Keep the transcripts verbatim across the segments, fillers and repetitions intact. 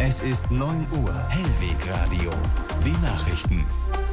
Es ist neun Uhr. Hellwegradio. Die Nachrichten.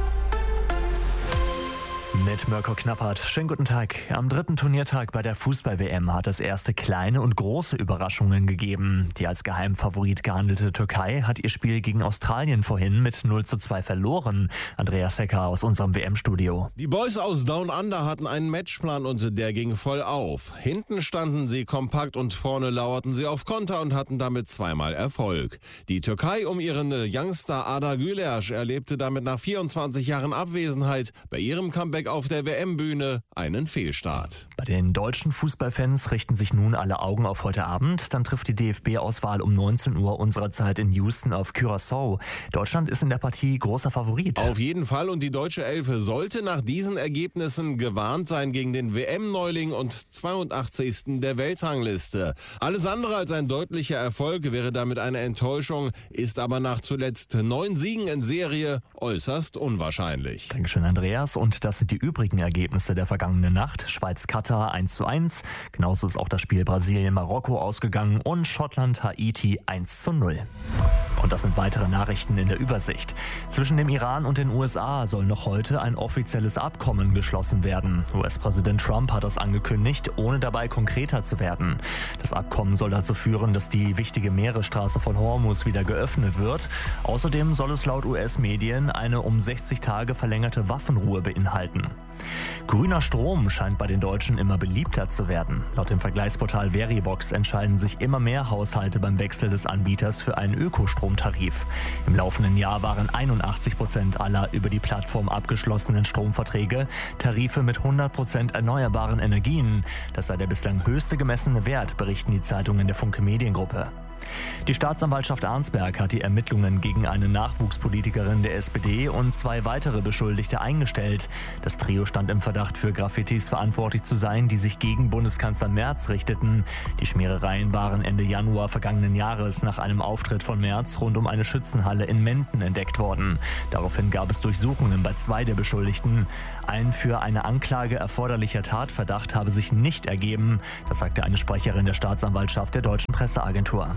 Mit Mirko Knappert. Schönen guten Tag. Am dritten Turniertag bei der Fußball-W M hat es erste kleine und große Überraschungen gegeben. Die als Geheimfavorit gehandelte Türkei hat ihr Spiel gegen Australien vorhin mit null zu zwei verloren. Andreas Hecker aus unserem W M-Studio. Die Boys aus Down Under hatten einen Matchplan und der ging voll auf. Hinten standen sie kompakt und vorne lauerten sie auf Konter und hatten damit zweimal Erfolg. Die Türkei um ihren Youngster Arda Güler erlebte damit nach vierundzwanzig Jahren Abwesenheit bei ihrem Comeback auf der W M-Bühne einen Fehlstart. Bei den deutschen Fußballfans richten sich nun alle Augen auf heute Abend. Dann trifft die D F B-Auswahl um neunzehn Uhr unserer Zeit in Houston auf Curaçao. Deutschland ist in der Partie großer Favorit. Auf jeden Fall, und die deutsche Elf sollte nach diesen Ergebnissen gewarnt sein gegen den W M-Neuling und zweiundachtzigsten der Weltrangliste. Alles andere als ein deutlicher Erfolg wäre damit eine Enttäuschung, ist aber nach zuletzt neun Siegen in Serie äußerst unwahrscheinlich. Dankeschön, Andreas. Und das sind die übrigen Ergebnisse der vergangenen Nacht. Schweiz-Katar eins zu eins. Genauso ist auch das Spiel Brasilien-Marokko ausgegangen und Schottland-Haiti eins zu null. Und das sind weitere Nachrichten in der Übersicht. Zwischen dem Iran und den U S A soll noch heute ein offizielles Abkommen geschlossen werden. U S-Präsident Trump hat das angekündigt, ohne dabei konkreter zu werden. Das Abkommen soll dazu führen, dass die wichtige Meeresstraße von Hormuz wieder geöffnet wird. Außerdem soll es laut U S-Medien eine um sechzig Tage verlängerte Waffenruhe beinhalten. Grüner Strom scheint bei den Deutschen immer beliebter zu werden. Laut dem Vergleichsportal Verivox entscheiden sich immer mehr Haushalte beim Wechsel des Anbieters für einen Ökostromtarif. Im laufenden Jahr waren einundachtzig Prozent aller über die Plattform abgeschlossenen Stromverträge Tarife mit hundert Prozent erneuerbaren Energien. Das sei der bislang höchste gemessene Wert, berichten die Zeitungen der Funke Mediengruppe. Die Staatsanwaltschaft Arnsberg hat die Ermittlungen gegen eine Nachwuchspolitikerin der S P D und zwei weitere Beschuldigte eingestellt. Das Trio stand im Verdacht, für Graffitis verantwortlich zu sein, die sich gegen Bundeskanzler Merz richteten. Die Schmierereien waren Ende Januar vergangenen Jahres nach einem Auftritt von Merz rund um eine Schützenhalle in Menden entdeckt worden. Daraufhin gab es Durchsuchungen bei zwei der Beschuldigten. Ein für eine Anklage erforderlicher Tatverdacht habe sich nicht ergeben. Das sagte eine Sprecherin der Staatsanwaltschaft der Deutschen Presseagentur.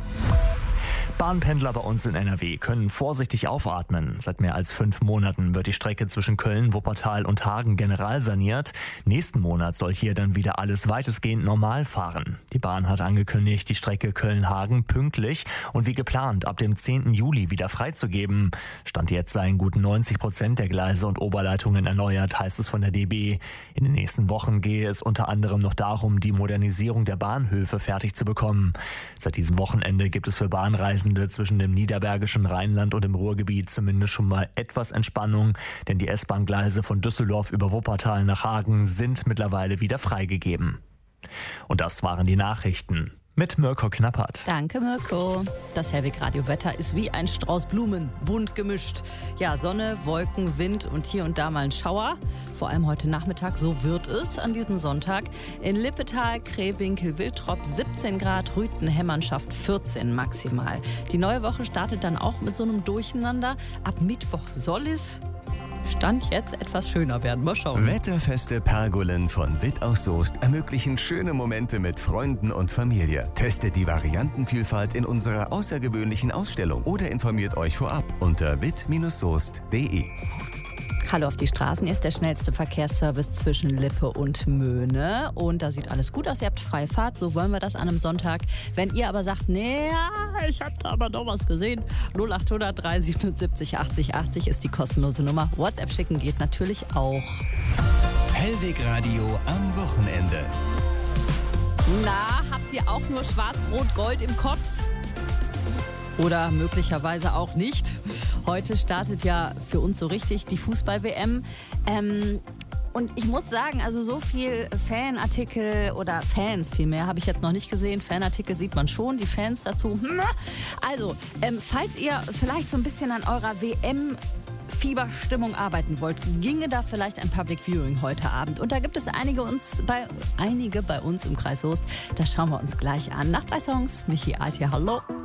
Bahnpendler bei uns in N R W können vorsichtig aufatmen. Seit mehr als fünf Monaten wird die Strecke zwischen Köln, Wuppertal und Hagen generalsaniert. Nächsten Monat soll hier dann wieder alles weitestgehend normal fahren. Die Bahn hat angekündigt, die Strecke Köln-Hagen pünktlich und wie geplant ab dem zehnten Juli wieder freizugeben. Stand jetzt seien gut neunzig Prozent der Gleise und Oberleitungen erneuert, heißt es von der D B. In den nächsten Wochen gehe es unter anderem noch darum, die Modernisierung der Bahnhöfe fertig zu bekommen. Seit diesem Wochenende gibt es für Bahnreisende zwischen dem niederbergischen Rheinland und dem Ruhrgebiet zumindest schon mal etwas Entspannung, denn die S-Bahn-Gleise von Düsseldorf über Wuppertal nach Hagen sind mittlerweile wieder freigegeben. Und das waren die Nachrichten. Mit Mirko Knappert. Danke, Mirko. Das Hellwegradio-Wetter ist wie ein Strauß Blumen, bunt gemischt. Ja, Sonne, Wolken, Wind und hier und da mal ein Schauer. Vor allem heute Nachmittag, so wird es an diesem Sonntag. In Lippetal, Krewinkel, Wiltrop siebzehn Grad, Rüthen, Hemmernschaft vierzehn maximal. Die neue Woche startet dann auch mit so einem Durcheinander. Ab Mittwoch soll es Stand jetzt etwas schöner werden. Mal schauen. Wetterfeste Pergolen von Witt aus Soest ermöglichen schöne Momente mit Freunden und Familie. Testet die Variantenvielfalt in unserer außergewöhnlichen Ausstellung oder informiert euch vorab unter witt soest punkt de. Hallo auf die Straßen, hier ist der schnellste Verkehrsservice zwischen Lippe und Möhne. Und da sieht alles gut aus, ihr habt freie Fahrt, so wollen wir das an einem Sonntag. Wenn ihr aber sagt, nee, ich habe da aber noch was gesehen, null acht hundert drei siebenundsiebzig achtzig achtzig ist die kostenlose Nummer. WhatsApp schicken geht natürlich auch. Hellwegradio am Wochenende. Na, habt ihr auch nur Schwarz-Rot-Gold im Kopf? Oder möglicherweise auch nicht. Heute startet ja für uns so richtig die Fußball-W M. Ähm, und ich muss sagen, also so viel Fanartikel oder Fans vielmehr habe ich jetzt noch nicht gesehen. Fanartikel sieht man schon, die Fans dazu. Also, ähm, falls ihr vielleicht so ein bisschen an eurer W M Fieberstimmung arbeiten wollt, ginge da vielleicht ein Public Viewing heute Abend. Und da gibt es einige, uns bei, einige bei uns im Kreis Soest. Das schauen wir uns gleich an. Nacht bei Songs. Michi Alt hier, hallo.